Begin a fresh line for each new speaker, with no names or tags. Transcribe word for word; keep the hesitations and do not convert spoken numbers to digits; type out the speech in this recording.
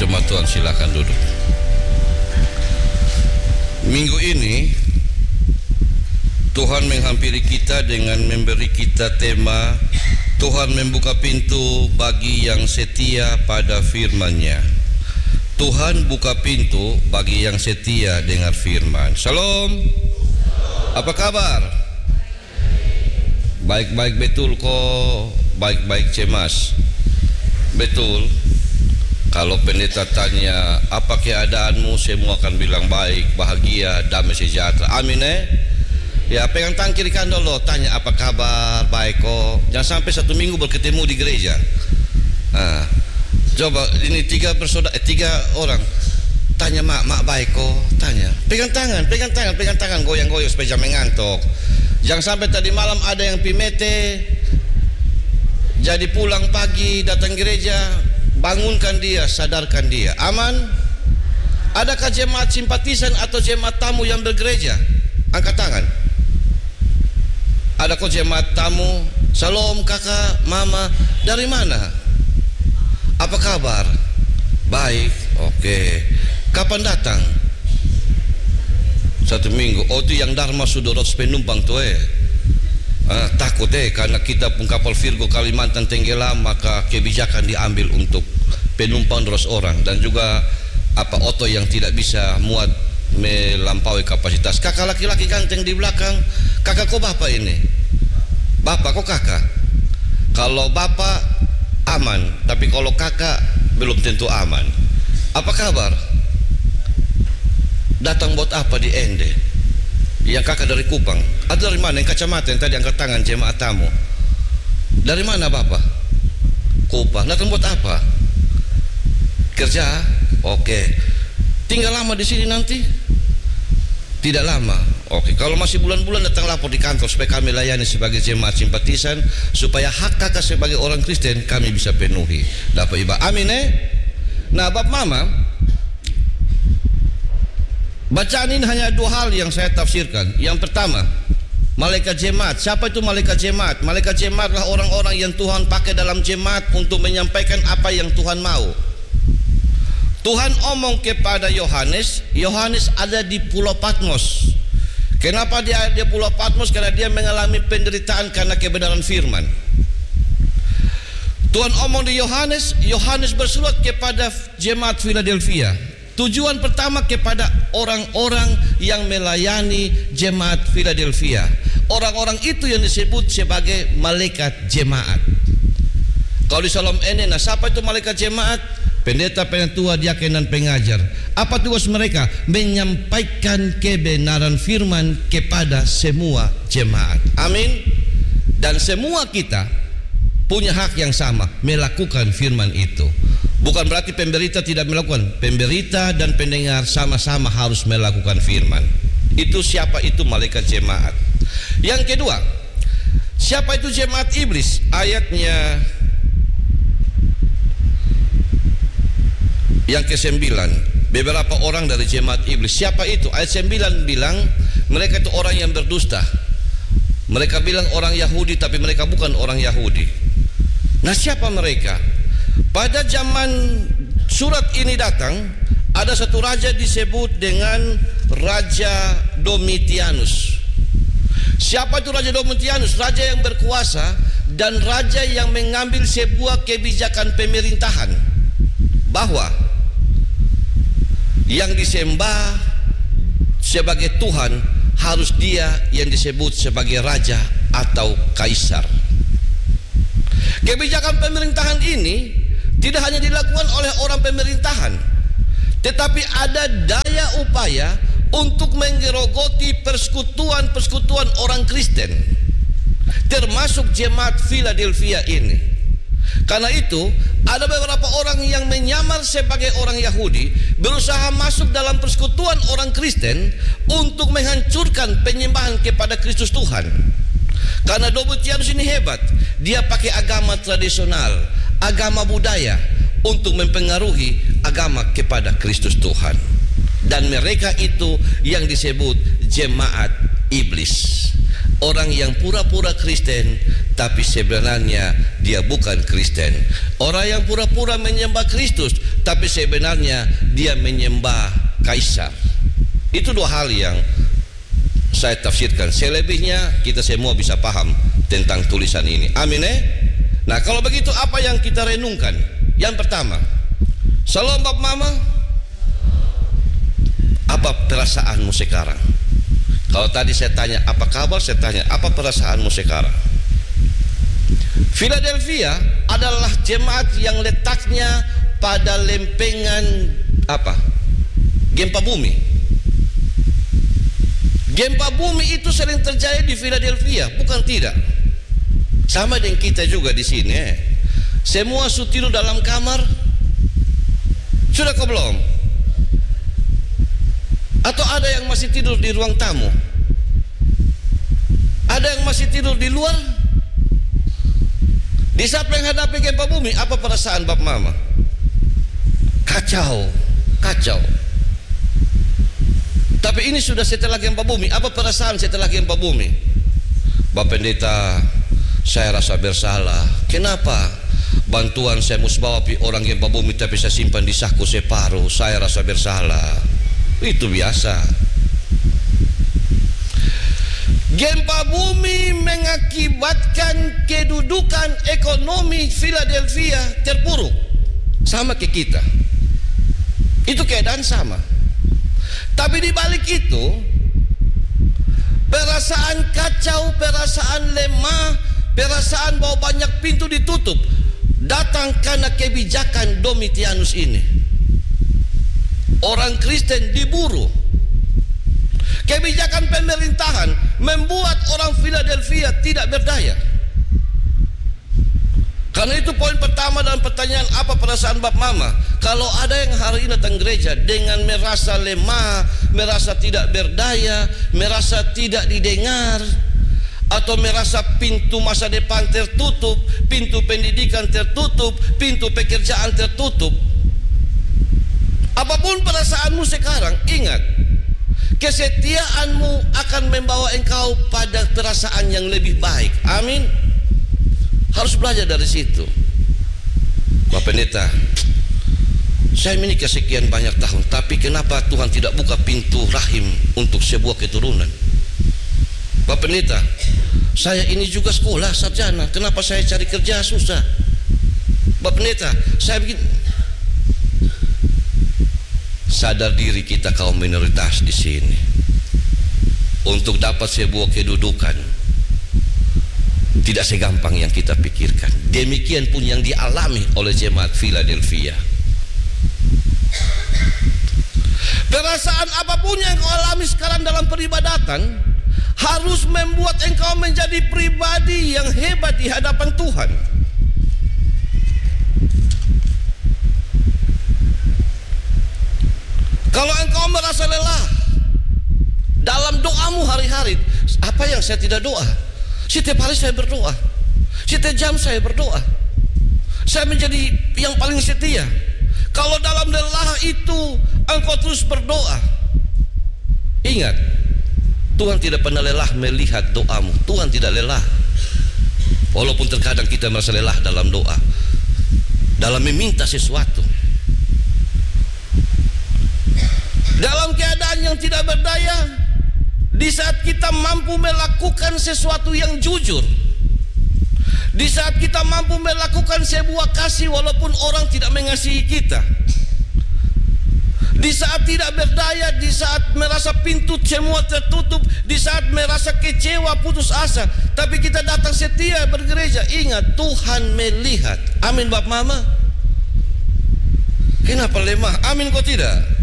Jemaat Tuhan, silakan duduk. Minggu ini Tuhan menghampiri kita dengan memberi kita tema Tuhan membuka pintu bagi yang setia pada firman-Nya. Tuhan buka pintu bagi yang setia dengar firman. Shalom. Apa kabar? Baik-baik betul kok. Baik-baik cemas. Betul. Kalau pendeta tanya apa keadaanmu, semua akan bilang baik, bahagia, damai sejahtera. Amin eh. Ya, pegang tangan kiri kanan dulu, tanya apa kabar, baik kok. Jangan sampai satu minggu berketemu di gereja. Nah, coba ini tiga bersaudara, eh, tiga orang tanya mak, mak baik kok. Tanya, pegang tangan, pegang tangan, pegang tangan, goyang-goyang supaya jangan mengantuk. Jangan sampai tadi malam ada yang pimete, jadi pulang pagi datang gereja. Bangunkan dia, sadarkan dia. Aman? Adakah jemaat simpatisan atau jemaat tamu yang bergereja? Angkat tangan. Ada kok jemaat tamu? Salam kakak, mama. Dari mana? Apa kabar? Baik. Oke. Kapan datang? Satu minggu. Oh itu yang Dharma Sudoros penumpang tuh eh. Ah, takut eh karena kita pun kapal Virgo Kalimantan tenggelam, maka kebijakan diambil untuk penumpang dua ratus orang dan juga apa oto yang tidak bisa muat melampaui kapasitas. Kakak laki-laki ganteng di belakang, kakak kok bapak ini? Bapak kok kakak? Kalau bapak aman, tapi kalau kakak belum tentu aman. Apa kabar? Datang buat apa di Ende? Yang kakak dari Kupang. Atau dari mana? Yang kacamata yang tadi angkat tangan jemaat tamu. Dari mana bapak? Kupang. Datang buat apa? Kerja? Oke. Tinggal lama di sini nanti? Tidak lama. Oke. Kalau masih bulan-bulan datang lapor di kantor supaya kami layani sebagai jemaat simpatisan, supaya hak kakak sebagai orang Kristen kami bisa penuhi. Dapat ibadah. Amin eh? Nah, Bapak Mama, bacaan ini hanya dua hal yang saya tafsirkan. Yang pertama, malaikat jemaat. Siapa itu malaikat jemaat? Malaikat jemaat adalah orang-orang yang Tuhan pakai dalam jemaat untuk menyampaikan apa yang Tuhan mau. Tuhan omong kepada Yohanes. Yohanes ada di Pulau Patmos. Kenapa dia ada di Pulau Patmos? Karena dia mengalami penderitaan karena kebenaran firman. Tuhan omong di Yohanes. Yohanes bersurat kepada jemaat Philadelphia. Tujuan pertama kepada orang-orang yang melayani jemaat Philadelphia. Orang-orang itu yang disebut sebagai malaikat jemaat. Kalau di Salam ini, nah siapa itu malaikat jemaat? Pendeta, penatua, diaken dan pengajar. Apa tugas mereka? Menyampaikan kebenaran firman kepada semua jemaat. Amin. Dan semua kita punya hak yang sama melakukan firman itu. Bukan berarti pemberita tidak melakukan. Pemberita dan pendengar sama-sama harus melakukan firman. Itu siapa itu malaikat jemaat. Yang kedua, siapa itu jemaat iblis? Ayatnya yang kesembilan. Beberapa orang dari jemaat iblis. Siapa itu? Ayat sembilan bilang mereka itu orang yang berdusta. Mereka bilang orang Yahudi tapi mereka bukan orang Yahudi. Nah, siapa mereka? Pada zaman surat ini datang, ada satu raja disebut dengan Raja Domitianus. Siapa itu Raja Domitianus? Raja yang berkuasa dan raja yang mengambil sebuah kebijakan pemerintahan bahwa yang disembah sebagai Tuhan harus dia yang disebut sebagai raja atau kaisar. Kebijakan pemerintahan ini tidak hanya dilakukan oleh orang pemerintahan, tetapi ada daya upaya untuk menggerogoti persekutuan-persekutuan orang Kristen, termasuk jemaat Philadelphia ini. Karena itu, ada beberapa orang yang menyamar sebagai orang Yahudi, berusaha masuk dalam persekutuan orang Kristen untuk menghancurkan penyembahan kepada Kristus Tuhan. Karena Domitianus ini hebat, dia pakai agama tradisional, agama budaya untuk mempengaruhi agama kepada Kristus Tuhan. Dan mereka itu yang disebut jemaat iblis. Orang yang pura-pura Kristen tapi sebenarnya dia bukan Kristen. Orang yang pura-pura menyembah Kristus, tapi sebenarnya dia menyembah kaisar. Itu dua hal yang saya tafsirkan. Selebihnya kita semua bisa paham tentang tulisan ini. Amin eh? Nah, kalau begitu apa yang kita renungkan? Yang pertama, Shalom Bab Mama. Apa perasaanmu sekarang? Kalau tadi saya tanya apa kabar, saya tanya apa perasaanmu sekarang? Philadelphia adalah jemaat yang letaknya pada lempengan apa? Gempa bumi. Gempa bumi itu sering terjadi di Philadelphia, bukan tidak. Sama dengan kita juga di sini. Eh. Semua sudah tidur dalam kamar. Sudah kau belum? Atau ada yang masih tidur di ruang tamu? Ada yang masih tidur di luar? Di saat menghadapi gempa bumi, apa perasaan Bab Mama? Kacau, kacau. Tapi ini sudah setelah gempa bumi. Apa perasaan setelah gempa bumi? Bapak Pendeta, saya rasa bersalah. Kenapa? Bantuan saya mesti bawa pi orang gempa bumi, tapi saya simpan di saku separuh. Saya rasa bersalah. Itu biasa. Gempa bumi mengakibatkan kedudukan ekonomi Philadelphia terpuruk, sama ke kita. Itu keadaan sama. Tapi di balik itu, perasaan kacau, perasaan lemah, perasaan bahwa banyak pintu ditutup, datang karena kebijakan Domitianus ini. Orang Kristen diburu. Kebijakan pemerintahan membuat orang Philadelphia tidak berdaya. Karena itu poin pertama dalam pertanyaan apa perasaan Bab Mama. Kalau ada yang hari ini datang gereja dengan merasa lemah, merasa tidak berdaya, merasa tidak didengar, atau merasa pintu masa depan tertutup, pintu pendidikan tertutup, pintu pekerjaan tertutup, apapun perasaanmu sekarang, ingat, kesetiaanmu akan membawa engkau pada perasaan yang lebih baik. Amin. Harus belajar dari situ. Bapak Pendeta, saya menikah sekian banyak tahun, tapi kenapa Tuhan tidak buka pintu rahim untuk sebuah keturunan? Bapak Pendeta, saya ini juga sekolah sarjana, kenapa saya cari kerja susah? Bapak Pendeta, saya begini. Sadar diri kita kaum minoritas di sini. Untuk dapat sebuah kedudukan tidak segampang yang kita pikirkan. Demikian pun yang dialami oleh jemaat Philadelphia. Perasaan apapun yang kau alami sekarang dalam peribadatan harus membuat engkau menjadi pribadi yang hebat di hadapan Tuhan. Kalau engkau merasa lelah dalam doamu hari-hari, apa yang saya tidak doa? Setiap hari saya berdoa, setiap jam saya berdoa. Saya menjadi yang paling setia. Kalau dalam lelah itu engkau terus berdoa, ingat, Tuhan tidak pernah lelah melihat doamu. Tuhan tidak lelah. Walaupun terkadang kita merasa lelah dalam doa, dalam meminta sesuatu. Dalam keadaan yang tidak berdaya, di saat kita mampu melakukan sesuatu yang jujur, di saat kita mampu melakukan sebuah kasih walaupun orang tidak mengasihi kita, di saat tidak berdaya, di saat merasa pintu semua tertutup, di saat merasa kecewa, putus asa, tapi kita datang setia bergereja, ingat Tuhan melihat. Amin Bapak Mama. Kenapa lemah? Amin kok tidak?